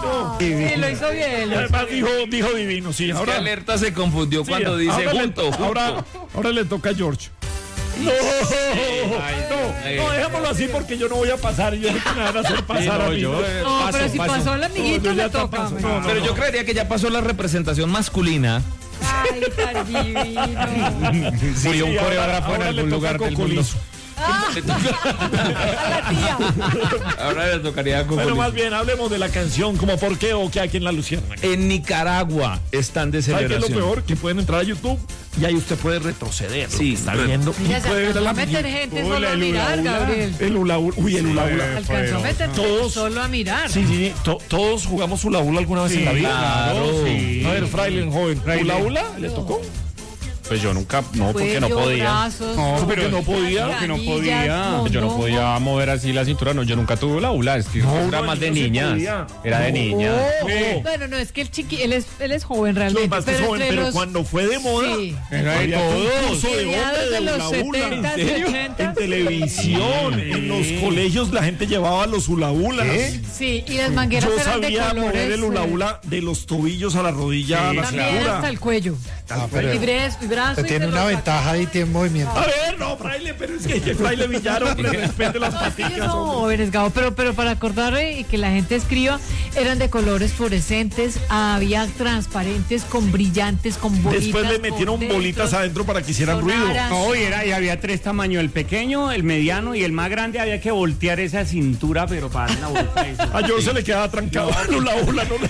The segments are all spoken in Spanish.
Sí, lo hizo bien. Además dijo divino, sí. Es Ahora que Alerta se confundió cuando dice ahora junto. Ahora le toca a George. No, dejémoslo así porque yo no voy a pasar y yo sé que me van a hacer pasar a mí. No, pero si pasó el amiguito le toca. Pero yo creería que ya pasó la representación masculina. Ay, tan divino. Murió un coreógrafo en algún lugar del mundo. A la tía. Ahora le tocaría con Bueno, más bien hablemos de la canción, como por qué o qué aquí en la Luciana. En Nicaragua están de ¿Sabe qué es celebración. lo peor? Que pueden entrar a YouTube y ahí usted puede retroceder. Sí, está viendo. Mira, Y se puede ver alcanzó a a la meter gente solo a mirar, Gabriel. El hula hula. Uy, el hula hula. Alcanzó a meter Todos- solo a mirar. Sí, todos jugamos hula hula alguna vez en la vida. claro. Sí. A ver, Fraile, joven. ¿Hula hula? ¿Le tocó? Pues yo nunca, no, porque no Cuello, podía. brazos, No, pero no podía, que no anillas, podía. Yo no mondongo. podía mover así la cintura, no, yo nunca tuve la hula, es que No, era no, más de no se niñas. podía. Era de niñas. Oh, bueno, no, es que él es joven Lo realmente. más que es joven, entre pero los- cuando fue de moda, Sí. Era de había todos. concurso de Mediados hombre de de los hula hula. 70s, ¿En serio? 80s. En televisión, en los colegios la gente llevaba los hula hulas. Sí, y las mangueras Yo eran de sabía colores. mover el hula hula de los tobillos a la rodilla a la También cintura. hasta el cuello. pero Y brazo. usted y tiene se una lo ventaja y tiene movimiento. A ver, no, Fraile, pero es que Fraile Villaro le respete las saca. Sí, paticas. no, hombre. jóvenes, Gabo, pero para acordar y que la gente escriba, eran de colores fluorescentes, había transparentes, con brillantes, con bolitas. Después le metieron por bolitas dentro, adentro para que hicieran ruido. sonaran. No, y había tres tamaños, el pequeño, el mediano y el más grande. Había que voltear esa cintura, pero para dar una vuelta. A George se le quedaba trancado el hula hula. No le...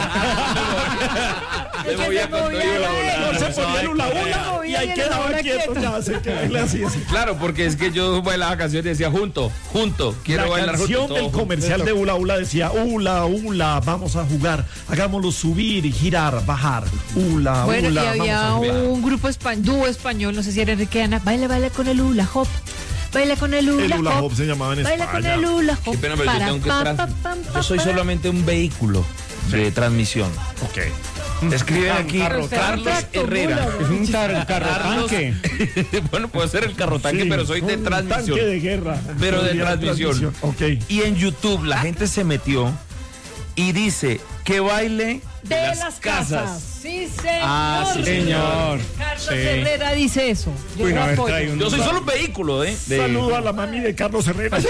Le movía con todo y hula hula. No se ponía el hula hula y ahí quedaba quieto. Ya se quedaba así. Claro, porque es que yo bailaba canciones y decía junto, quiero La bailar canción junto. del todo junto. comercial de hula hula decía hula hula, vamos a jugar, hagámoslo subir y girar, bajar, hula Bueno, hula, y había vamos a jugar. un grupo dúo español, no sé si era Enrique Ana, baila con el hula hop, baila con el hula, El hula hop se llamaba en baila con España. el hula hop. Qué pena, pero yo para, tengo que pa, trans- pa, pam, Yo soy pa, solamente un vehículo de transmisión. Ok. Escriben aquí Pero Carlos usted Herrera. Es un carro Carlos- tanque. Bueno, puedo ser el carro tanque, Sí, pero soy de un transmisión. Tanque de guerra. Pero de Sería transmisión. Ok. Y en YouTube la gente se metió y dice que baile de las casas. Sí, señor. Ah, sí, señor. Carlos Sí. Herrera dice eso. Yo Uy, lo no, a ver, apoyo. trae un- Yo soy solo un vehículo, ¿eh? De- Saludo a la mami de Carlos Herrera.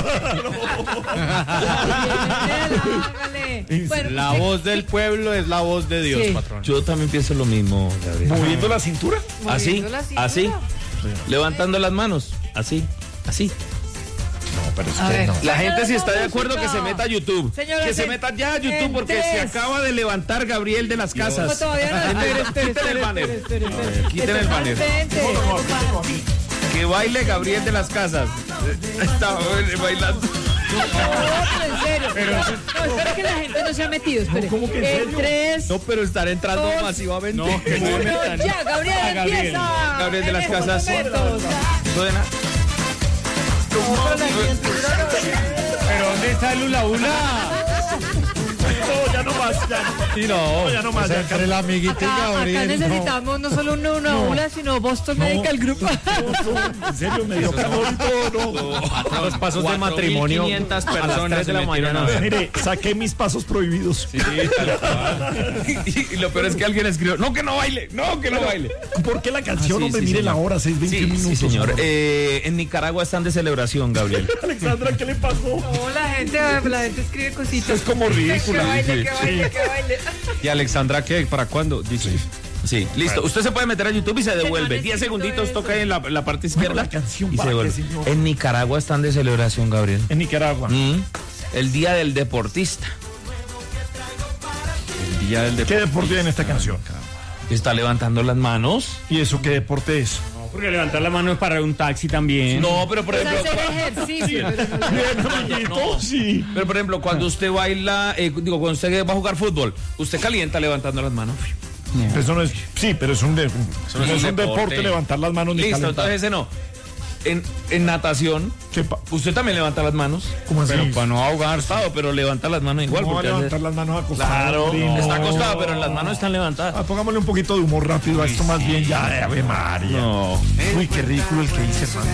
Hágale. Bueno, La usted- voz del pueblo es la voz de Dios, Sí. patrón. Yo también pienso lo mismo, Gabriel. Moviendo la cintura. Así, moviendo la cintura. así, levantando las manos, así, así. A ver, La gente si señores, está de no, acuerdo que música. se meta a YouTube. Señores, Que se en- meta ya a YouTube en porque tres. se acaba de levantar Gabriel de las No, casas. todavía no. Quiten el banner. Quiten el banner. Vente. Que baile Gabriel de las casas. Está bailando. No, pero en serio. No, espera que la gente no se ha metido. Espere. ¿Cómo que en serio? En 3, No, pero estar entrando Dos. masivamente. No, que no me metan. ya, Gabriel A Gabriel. empieza. Gabriel de en las estos casas. momentos. Suena. ¿Pero dónde está el hula hula? No, ya no más, ya no. Sí, no. Ya no más, ya Entre el amiguito y Acá Gabriel. necesitamos no solo una aula, sino Boston Medical Group. En serio, me dio calor y todo, no. Los pasos de matrimonio 4.500 a las personas 3 de la se metieron mañana. a- Mire, saqué mis pasos prohibidos. Sí, tal cual. Y lo peor es que alguien escribió, no que no baile, no que no baile. ¿Por qué la canción? Ah, sí, Hombre, sí, mire señor. la hora, 6:21 Sí, minutos. sí, señor. En Nicaragua están de celebración, Gabriel. Alexandra, ¿qué le pasó? No, la gente escribe cositas. Es como ridícula. Que baile, que baile, que baile. ¿Y Alexandra qué? ¿Para cuándo? Dice. Sí, listo. Usted se puede meter a YouTube y se devuelve. han 10 escrito segunditos, eso. toca en la parte izquierda. la canción, y se ¿para qué, devuelve. señor? En Nicaragua están de celebración, Gabriel. En Nicaragua. El Día del Deportista. El día del ¿Qué deporte hay en esta canción? Está levantando las manos. ¿Y eso qué deporte es? Porque levantar la mano es para un taxi también. No, pero por Es ejemplo... hacer ejercicio. pero no- Bien, amiguito, sí. Pero por ejemplo, cuando usted baila, cuando usted va a jugar fútbol, usted calienta levantando las manos. Eso no es, sí, pero es un, no es un deporte levantar las manos ni Listo, calentar. entonces ese no. En natación, usted también levanta las manos. ¿Cómo así? Pero para no ahogarse, pero levanta las manos igual. No va a porque levantar hace- las manos acostadas. Claro, hombre, no. está acostado, pero las manos están levantadas. Ah, pongámosle un poquito de humor rápido a esto más bien ya de Ave María. No. Uy, qué ridículo el que hice, hermano.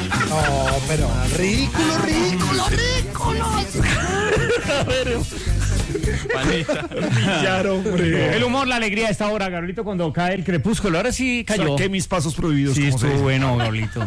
No, pero ridículo. A ver, Billar, hombre. El humor, la alegría a esta hora, Gabrielito, cuando cae el crepúsculo. Ahora sí cayó. Saqué mis pasos prohibidos. Sí, como se estuvo dice. bueno, Gabrielito.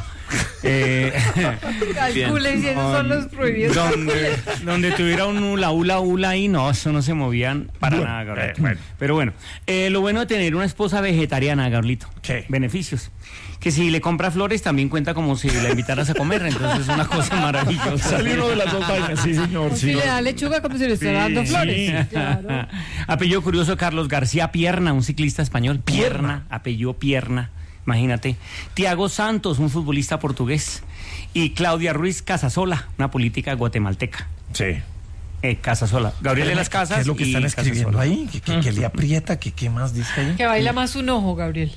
Calculen si esos son los prohibidos. Donde tuviera un hula ahí, no, eso no se movían para nada, Gabrielito. Pero bueno, lo bueno de tener una esposa vegetariana, Gabrielito. ¿Qué? Beneficios. Que si le compra flores también cuenta como si la invitaras a comer, entonces es una cosa maravillosa. Salió uno de las dos vainas, sí, señor. Si le da lechuga como si le estuviera dando flores. Claro. Apellido curioso, Carlos García Pierna, un ciclista español. Pierna, apellido Pierna, imagínate. Tiago Santos, un futbolista portugués. Y Claudia Ruiz Casasola, una política guatemalteca. Sí. Casasola. Gabriel de las Casas. ¿Qué es lo que y están escribiendo Casasola. ahí? ¿Qué le aprieta? ¿Qué más dice ahí? Que baila más un ojo, Gabriel.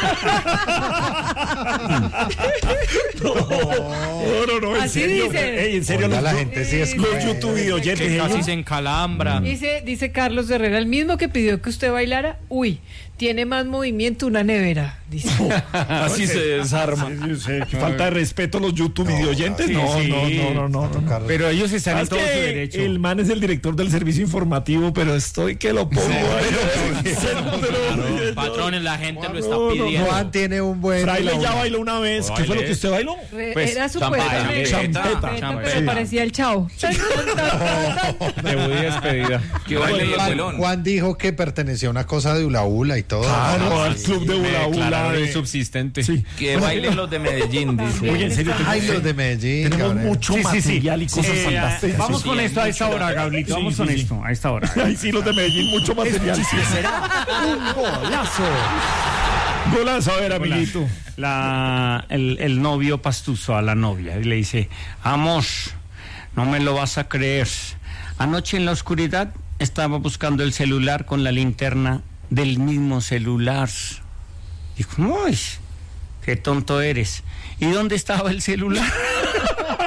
No, en Así serio. dice. Ey, en serio, Oiga, los, la gente sí es los YouTube videoyentes. Que casi ellos- se encalambra. Dice Carlos Herrera, el mismo que pidió que usted bailara, tiene más movimiento una nevera, dice. Así se desarma. Qué falta de respeto a los YouTube videoyentes. sí, No. Carlos. Pero ellos están en Es todo su que derecho. el man es el director del servicio informativo, pero estoy que lo pongo ahí. Patrones, la gente lo está No, no, pidiendo. Juan tiene un buen... Fraile ya bailó una vez. ¿Qué fue lo que usted bailó? Pues, Era champeta, supuestamente champeta. pero parecía el chavo. Debut y despedida. Que baile el abuelón. Juan dijo que pertenecía a una cosa de hula hula y todo. Claro, al club de Hula Hula. Declararon de- insubsistente. Sí. Que bailen los de Medellín, dice. Oye, en serio, Ay, los de Medellín. tenemos Gabriel. mucho material y cosas fantásticas. Vamos Sí, con esto a esta mucho hora, material. Gabrielito. Sí, Vamos sí, con sí. esto a esta hora. Ay, sí, los de Medellín, mucho material. Un golazo. Golazo, a ver, Hola. amiguito. El novio pastuso a la novia y le dice: amor, no me lo vas a creer. Anoche en la oscuridad estaba buscando el celular con la linterna del mismo celular. Dijo: uy, qué tonto eres. ¿Y dónde estaba el celular?